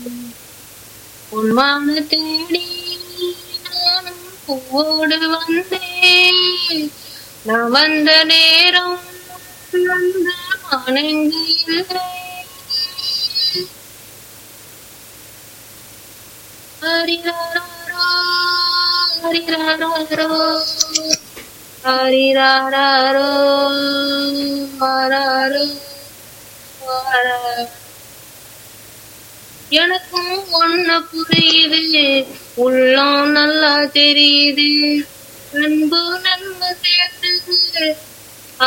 உன்மான தேடி நானும் பூவோடு வந்தேன். நான் வந்த நேரம் வந்த மானெங்கு இல்லை. ஹரிராரோ ஹரிராரோ ஹரிராரோ ஹராரோ ஹராரோ. எனக்கும் ஒண்ணு புரியுது, உள்ளம் நல்லா தெரியுது. அன்பு நன்மை சேர்த்து